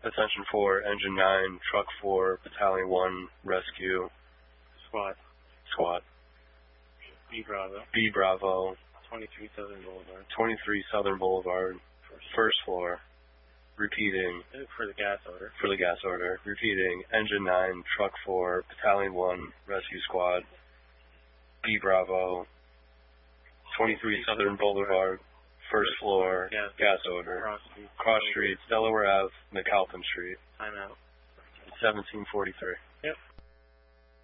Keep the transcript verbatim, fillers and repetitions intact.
Attention four, Engine nine, Truck four, Battalion one, Rescue. Squad. Squad. B Bravo. B Bravo. twenty-three Southern Boulevard. twenty-three Southern Boulevard. First, First floor. Repeating. For the gas order. For the gas order. Repeating. Engine nine, Truck four, Battalion one, Rescue Squad. B Bravo. twenty-three Southern Boulevard. First floor. Gas, gas order. Cross Street. Cross Street, Delaware Avenue, McAlpin Street. Time out. seventeen forty-three.